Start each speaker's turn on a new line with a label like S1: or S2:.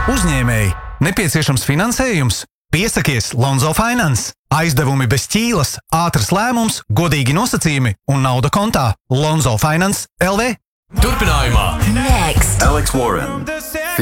S1: Uzņēmēji, nepieciešams finansējums? Piesakies Lonzo Finance. Aizdevumi bez ķīlas, ātrs lēmums, godīgi nosacījumi un nauda kontā. Lonzo Finance LV.
S2: Turpinājumā
S3: Next.
S2: Alex Warren.